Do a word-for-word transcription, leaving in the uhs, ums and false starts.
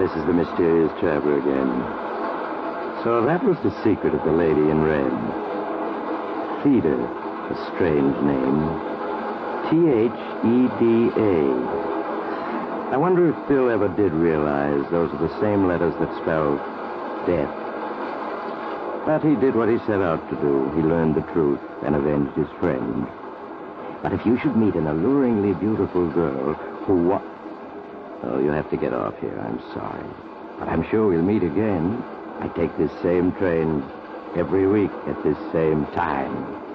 This is the mysterious traveler again. So that was the secret of the lady in red. Theda, a strange name. T H E D A. I wonder if Bill ever did realize those are the same letters that spell death. But he did what he set out to do. He learned the truth and avenged his friend. But if you should meet an alluringly beautiful girl who wa... Oh, you have to get off here. I'm sorry. But I'm sure we'll meet again. I take this same train every week at this same time.